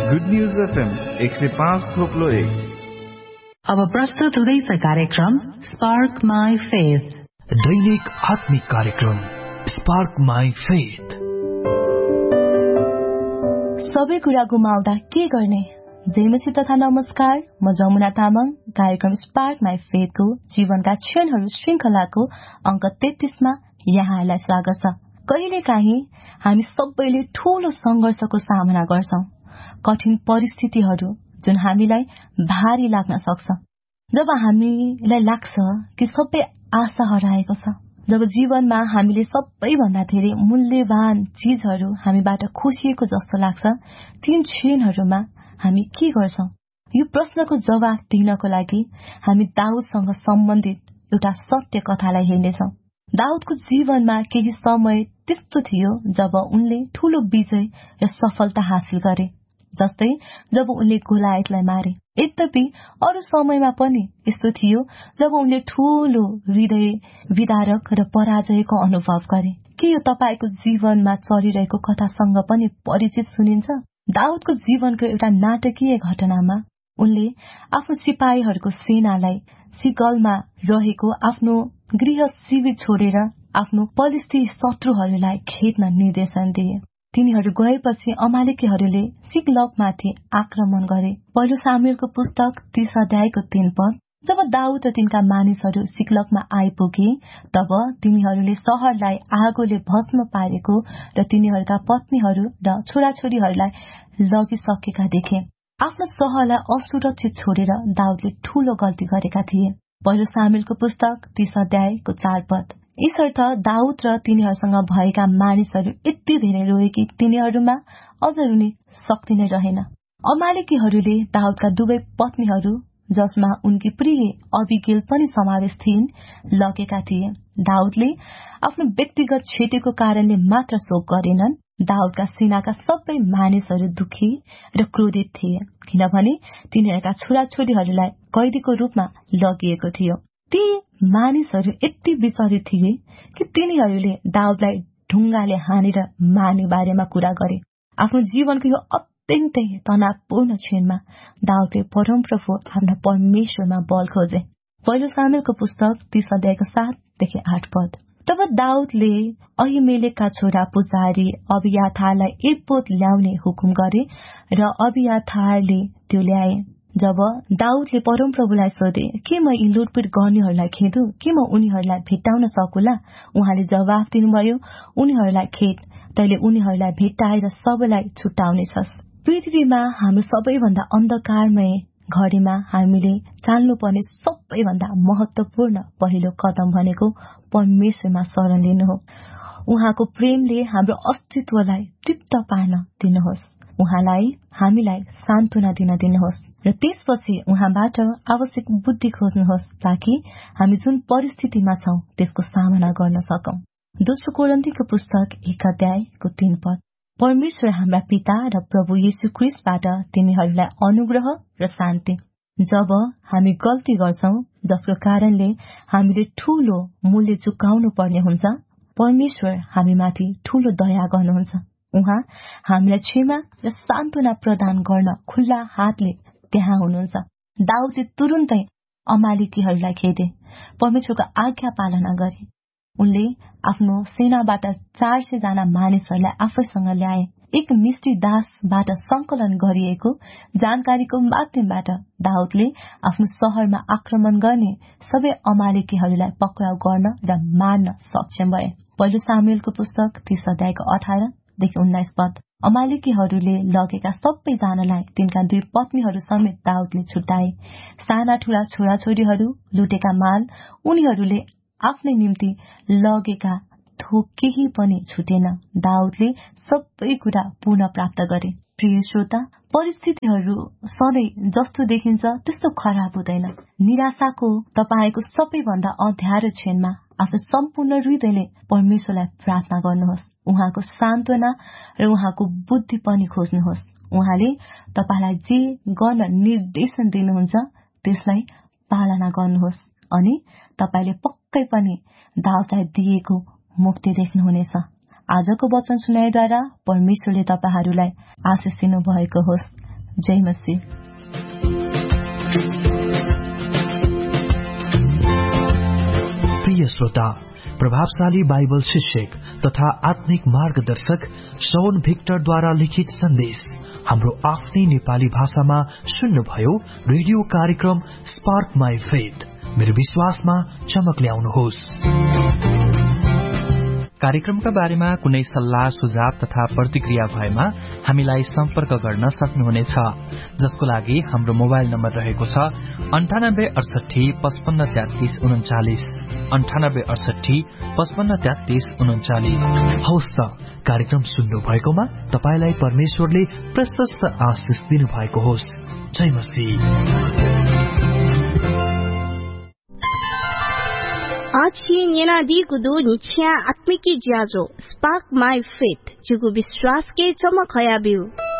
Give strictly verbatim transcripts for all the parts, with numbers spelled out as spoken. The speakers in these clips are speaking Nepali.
गुड न्यूज एफएम एक सय पाँच थोप्लो एक। अब प्रस्तुत हुँदैछ कार्यक्रम स्पार्क माई फेथ, दैनिक आत्मिक कार्यक्रम स्पार्क माई फेथ। सबै कुरा गुमाउँदा के गर्ने? जयमसी तथा नमस्कार, म जमुना तामाङ। कार्यक्रम स्पार्क माई फेथको जीवनका क्षणहरू श्रृंखलाको अंक तेत्तीसमा यहाँलाई स्वागत छ। कहिलेकाहीँ हामी सबैले ठूलो संघर्षको सामना गर्छौं, कठिन परिस्थितिहरू जुन हामीलाई भारी लाग्न सक्छ। जब हामीलाई लाग्छ कि सबै आशा हराएको छ, जब जीवनमा हामीले सबैभन्दा धेरै मूल्यवान चीजहरू हामीबाट खोसिएको जस्तो लाग्छ, तीन क्षणहरूमा हामी के गर्छौं? यो प्रश्नको जवाफ दिनको लागि हामी दाउदसँग सम्बन्धित एउटा सत्य कथालाई हेर्नेछौं। दाउदको जीवनमा केही समय त्यस्तो थियो जब उनले ठूलो विजय र सफलता हासिल गरे, जस्तै जब उनले गोलायतलाई मारे। यद्यपि अरू समयमा पनि यस्तो थियो जब उनले ठूलो हृदय विदारक र पराजयको अनुभव गरे। के यो तपाईको जीवनमा चलिरहेको कथासँग पनि परिचित सुनिन्छ? दाउदको जीवनको एउटा नाटकीय घटनामा उनले आफ्नो सिपाहीहरूको सेनालाई सिगलमा रहेको आफ्नो गृह शिविर छोडेर आफ्नो पलिस्ती शत्रुहरूलाई खेद्न निर्देशन दिए। तिनीहरू गएपछि अमालेकीहरूले सिगलगमाथि आक्रमण गरे। पहिलो सामुएलको पुस्तक तीस अध्यायको तीन पद। जब दाउद र तिनका मानिसहरू सिगलगमा आइपुगे, तब तिनीहरूले शहरलाई आगोले भस्म पारेको र तिनीहरूका पत्नीहरू र छोराछोरीहरूलाई लगिसकेका देखे। आफ्नो शहरलाई असुरक्षित छोडेर दाउदले ठूलो गल्ती गरेका थिए। पहिलो सामुएलको पुस्तक तीस अध्यायको चार पद। यसर्थ दाउद र तिनीहरूसँग भएका मानिसहरू यति धेरै रोए कि तिनीहरूमा अझ रुने शक्ति नै रहेन। अमालेकीहरूले दाउदका दुवै पत्नीहरू, जसमा उनकी प्रिय अबिगेल पनि समावेश थिइन्, लगेका थिए। दाउदले आफ्नो व्यक्तिगत क्षतिको कारणले मात्र शोक गरेनन्, दाउदका सेनाका सबै मानिसहरू दुखी र क्रोधित थिए, किनभने तिनीहरूका छोराछोरीहरूलाई कैदीको रूपमा लगिएको थियो। ती मानिसहरू यति विचलित थिए कि तिनीहरूले दाउदलाई ढुङ्गाले हानेर मार्ने बारेमा कुरा गरे। आफ्नो जीवनको यो अत्यन्तै तनावपूर्ण क्षणमा दाउदले परमप्रभु आफ्ना परमेश्वरमा बल खोजे। पहिलो सामुएलको पुस्तक तीस अध्यायको सातदेखि आठ पद। तब दाउदले अहिमेलेकका छोरा पुजारी अबियाथारलाई एपोद ल्याउने हुकुम गरे र अबियाथारले त्यो ल्याए। जब दाउदले परमप्रभुलाई सोधे, के म यी लुटपुट गर्नेहरूलाई खेदु? के म उनीहरूलाई भेट्टाउन सकुला? उहाँले जवाफ दिनुभयो, उनीहरूलाई खेद, तैले उनीहरूलाई भेट्टाएर सबैलाई छुट्टाउनेछस्। पृथ्वीमा हाम्रो सबैभन्दा अन्धकारमय घडीमा हामीले चाल्नुपर्ने सबैभन्दा महत्वपूर्ण पहिलो कदम भनेको परमेश्वरमा शरण लिनु हो। उहाँको प्रेमले हाम्रो अस्तित्वलाई तृप्त पार्न दिनुहोस्। उहाँलाई हामीलाई सान्त्वना दिन दिनुहोस् र त्यसपछि उहाँबाट आवश्यक बुद्धि खोज्नुहोस्, ताकि हामी जुन परिस्थितिमा छौं त्यसको सामना गर्न सकौं। दोस्रो कोरिन्थीको पुस्तक एक अध्यायको तीन पद। परमेश्वर हाम्रा पिता र प्रभु येशू ख्रीष्टबाट तिनीहरूलाई अनुग्रह र शान्ति। जब हामी गल्ती गर्छौं जसको कारणले हामीले ठूलो मूल्य चुकाउनु पर्ने हुन्छ, परमेश्वर हामीमाथि ठूलो दया गर्नुहुन्छ। उहाँ हामीलाई क्षमा र सान्त्वना प्रदान गर्न खुल्ला हातले त्यहाँ हुनुहुन्छ। दाउदले तुरुन्तै अमालेकीहरूलाई खेदे, परमेश्वरको आज्ञा पालना गरे। उनले आफ्नो सेनाबाट चार सय जना मानिसहरूलाई आफैसँग ल्याए। एक मिस्टी दासबाट संकलन गरिएको जानकारीको माध्यमबाट दाउदले आफ्नो शहरमा आक्रमण गर्ने सबै अमालेकीहरूलाई पक्राउ गर्न र मार्न सक्षम भए। पहिलो सामुएलको पुस्तक तीस अध्यायको अठारदेखि उन्नाइस पद। अमालेकीहरूले लगेका सबैजनालाई तिनका दुई पत्नीहरू समेत दाउदले छुट्टाए। साना ठूला छोराछोरीहरू, लुटेका माल, उनीहरूले आफ्नै निम्ति लगेका थोक केही पनि छुटेन। दाउदले सबै कुरा पुनः प्राप्त गरे। प्रिय श्रोता, परिस्थितिहरू सधैँ जस्तो देखिन्छ त्यस्तो खराब हुँदैन। निराशाको तपाईको सबैभन्दा अँध्यारो क्षणमा आफ्नो सम्पूर्ण हृदयले परमेश्वरलाई प्रार्थना गर्नुहोस्। उहाँको सान्त्वना र उहाँको बुद्धि पनि खोज्नुहोस्। उहाँले तपाईलाई जे गर्न निर्देशन दिनुहुन्छ त्यसलाई पालना गर्नुहोस् अनि तपाईले पक्कै पनि दाउदलाई दिएको मुक्ति देख्नुहुनेछ। आजको वचन सुनाइद्वारा परमेश्वरले तपाईहरूलाई आशिष दिनु भएको होस्। जय मसीह। प्रिय श्रोता, प्रभावशाली बाइबल शिक्षक तथा आत्मिक मार्गदर्शक शौन भिक्टरद्वारा लिखित सन्देश हाम्रो आफ्नै नेपाली भाषामा सुन्नुभयो। रेडियो कार्यक्रम स्पार्क माई फेथ, मेरो विश्वासमा चमक ल्याउनुहोस्। कार्यक्रमका बारेमा कुनै सल्लाह सुझाव तथा प्रतिक्रिया भएमा हामीलाई सम्पर्क गर्न सक्नुहुनेछ, जसको लागि हाम्रो मोबाइल नम्बर रहेको छ अन्ठानब्बे अडसठी पचपन्न तेत्तीस उन्चालिस अन्ठानब्बे अडसठी पचपन्न तेत्तीस उन्चालिस। हवस् त, कार्यक्रम सुन्नु भएकोमा तपाईलाई परमेश्वरले प्रशस्त आशिष दिनु भएको होस्। जय मसीह। आछि नेना दी गुदो निछ्या आत्मिकी ज्याजो स्पार्क माई फेथ जुगु विश्वास के चमक हया बिउ।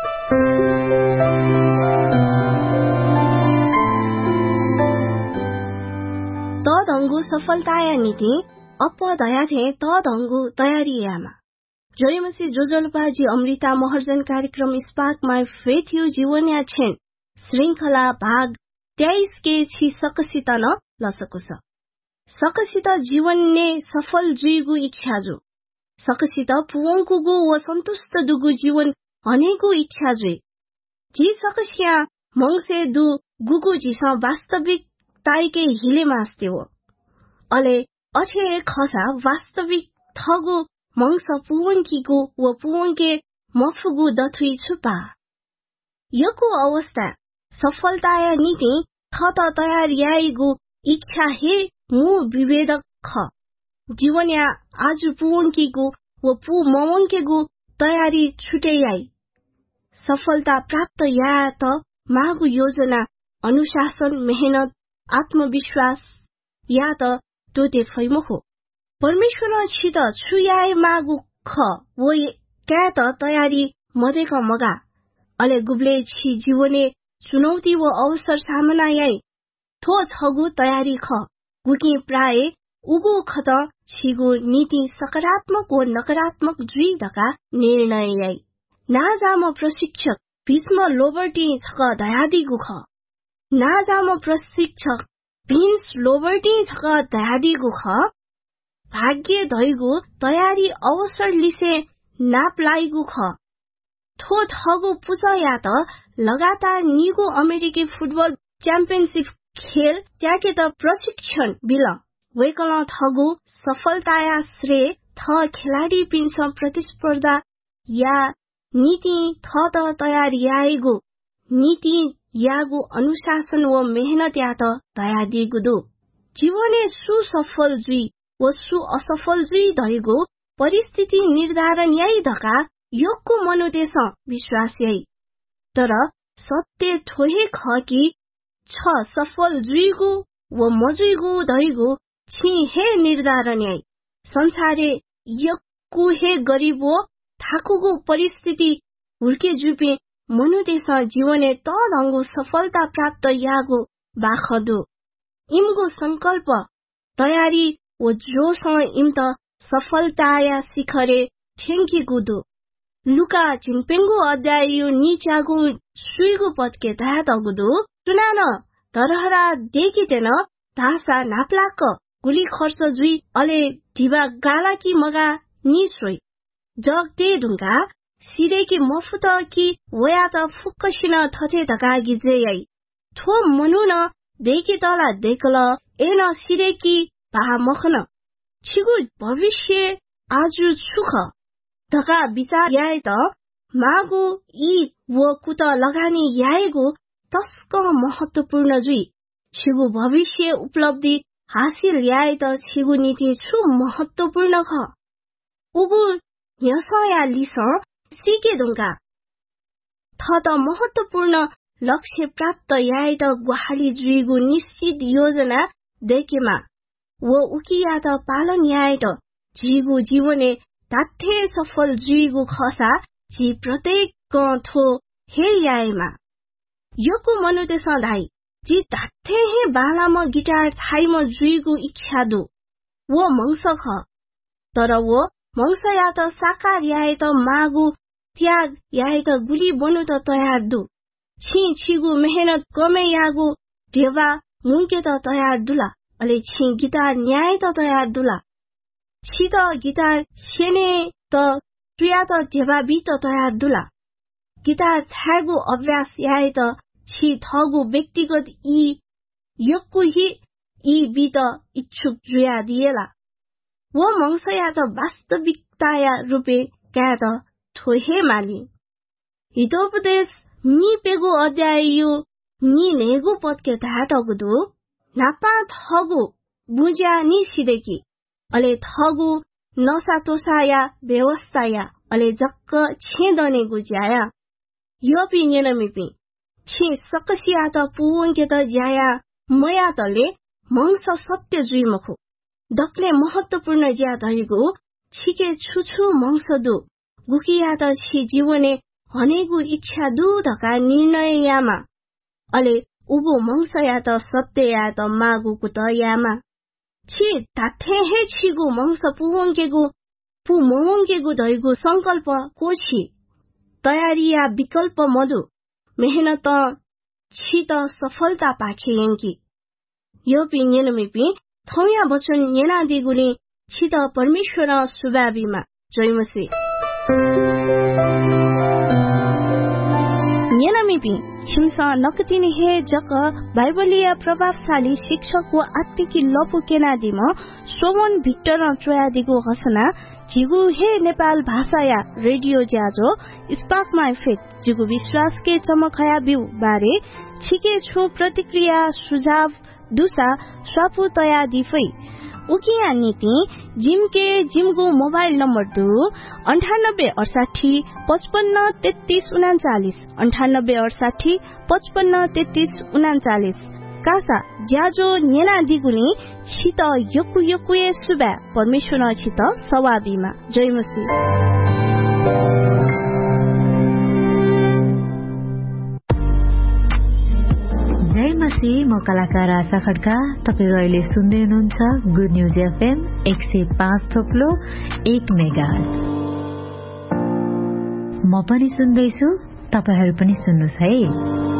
त दंगु सफलताया नीति अप दया थे त दंगु तयारी यामा। जयमसी जोजलपाजी अमृता महर्जन कार्यक्रम स्पार्क माई फेथ यु जीवन्या छेन श्रृंखला भाग तेईस के छि सकसित न लसकुस सकसित जीवन ने सफल जुइगु इच्छा जो सकसित पुवंकुगु व संतुष्ट दुगु जीवन हनेगु इच्छा जुइ जी सकसिया मंगसे दु गुगु जिसा वास्तविक ताइके हिले मास्ते हो अले अछे खसा वास्तविक थगु मंगस पुवंकीगु व पुवंके मफुगु दथुइ छुपा यको अवस्था सफलताया नीति थत तयार याइगु इच्छा हे मु विभेदक ख जीवन्या आज पुवंकीगु व पु मवंकेगु तयारी छुटे आई सफलता प्राप्त या त मागु योजना अनुशासन मेहनत आत्मविश्वास या त तोते फैमो हो परमेश्वर छित छुयाए मागु ख वो क्या त तयारी मदेका मगा अले गुब्ले छि जीवने चुनौती व अवसर सामना याई थो छगु तयारी ख गुकी प्राय उगु खत छिगु नीति सकारात्मक व नकारात्मक जुइ दका निर्णय याई नाजाम प्रशिक्षक भीष्म लोबर्टी छक दयादिगु ख नाजाम प्रशिक्षक भिन्स लोबर्टी छक दयादिगु ख भाग्य धैगु तयारी अवसर लिसे नाप लाइगु ख थो थगु पुछ या त लगातार निगु अमेरिकी फुटबल च्याम्पियनशिप खेल त्याके त प्रशिक्षण बिल वेकल थगु सफलताया श्रेय थ खेलाडी पिन्छ प्रतिस्पर्धा या नीति थ त तयार याइगु नीति यागु अनुशासन व मेहनत या त तयार दिगु दु जीवने सुसफल जुइ व सु असफल जुइ धैगु परिस्थिति निर्धारण याइ धका योगको मनोदेश विश्वास याइ तर सत्य थोहे ख कि छ सफल जुइगु व मजुइगु धैगु छि हे निर्धारण याइ संसारे यक्कु हे गरीबो थाकुगु परिस्थिति हुर्के जुपे मनुदेश जीवने त दंगु सफलता प्राप्त यागु बाखदु इमगु संकल्प तयारी व जोस इम त सफलताया शिखरे ठेंकी गुदु लुका चिम्पेंगु अध्याय यो नीचागु सुइगु पत्के धा तगुदु सुनान तरहरा देखितेन धासा नाप्लाक गुली खर्च जुइ अले ढिबा गाला कि मगा नि सोइ जग ते ढुङ्गा सिरे कि मफुत कि वया त फुक्कसिन थथे धका गिजेयै थो मनु न देखि तला देखल एन सिरे कि भा मखन छिगु भविष्य आजु सुख धका विचार याए त मागु ई वो कुत लगानी याएगु तस्क महत्वपूर्ण जुइ छिगु भविष्य उपलब्धि हासिल याए त छिगु नीति छु महत्वपूर्ण ख उगु न्यसया लिस सिके दुंगा थ त महत्वपूर्ण लक्ष्य प्राप्त याए त गुहाली जुइगु निश्चित योजना देखेमा वो उकिया त पालन याए त जिगु जीवने ताथे सफल जुइगु खसा जी प्रत्येक थो हे याएमा योको मनुते सधाई जी ताथे हे बालाम गिटार थाइम जुइगु इच्छा दु वो मंस ख तर वो मंस या त साकार याए त मागु त्याग याए त गुली बनु त तयार दु छि छिगु मेहनत कमे यागु ढेवा मुंके त तयार दुला अले छि गिटार न्याय त तयार दुला छि त गिटार सेने त तुया त ढेवा बि त तयार दुला गिटार थागु अभ्यास याए त छि थगु व्यक्तिगत ई यक्कु हि ई बि त इच्छुक जुया दिएला वो मंगसया त वास्तविकताया रूपे क्या त थोहे माली हितोपदेश नि पेगु अध्याय यो नि नेगु पदके धाटगुदु नापा थगु बुझ्या नि सिदेकी अले थगु नसा तोसाया व्यवस्थाया अले जक्क छेदने गुज्याया यो पिनेन मिपि छि सकसिया त पुवंके त ज्याया मया तले मंस सत्य जुइमखु दक्ले महत्वपूर्ण ज्या धरिगु छिके छुछु मंसदु गुकिया त छि जीवने हनेगु इच्छा दुधका निर्णय यामा अले उबु मंसया त सत्य या त मागुकु त यामा छि ताथे हे छिगु मंस पुवंकेगु पु मोवंकेगु धइगु संकल्प कोछि तयारिया विकल्प मधु मेहनत छि त सफलता पाखे यंकी यो पिनेन मिपि थौया वचन येना दिगुनी छि त परमेश्वर सुबाबीमा जयमसी येनमिपि छिमसा नकतिनी हे जक बाइबलीय प्रभावशाली शिक्षक व आत्मिकी लपु केनादिम सोमन भिक्टर चोयादिगो घोषणा जिगु हे नेपाल भाषाया रेडियो ज्याजो स्पार्क माई फेथ जिगु विश्वास के चमकया बिउ बारे छिके छु प्रतिक्रिया सुझाव दुसा स्वापु तया दिफै उकिया नीति जिमके जिमगु मोबाइल नम्बर दु अंठानब्बे अड़साठी पचपन्न तेत्तीस उनाचालीस अंठानब्बे अड़साठी पचपन्न तेत्तीस उनाचालीस कासा ज्याजो नेना दिगुनी छित यकु यकुए सुबा परमेश्वर छित सवाबीमा जयमसी जय मसीह म कलाकार आशा खड्का तपाईं अहिले सुन्दै हुनुहुन्छ गुड न्यूज एफएम एक सय पाँच थोप्लो एक मेगाहर्ज म पनि सुन्दैछु तपाईहरु पनि सुन्नुस् है।